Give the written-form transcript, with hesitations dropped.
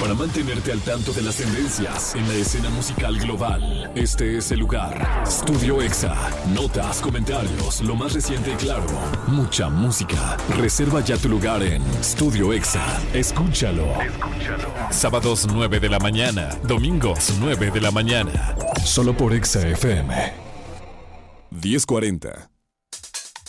para mantenerte al tanto de las tendencias en la escena musical global. Este es el lugar. Studio Exa. Notas, comentarios, lo más reciente y claro. Mucha música. Reserva ya tu lugar en Studio Exa. Escúchalo. Sábados 9 de la mañana. Domingos 9 de la mañana. Solo por Exa FM. 1040.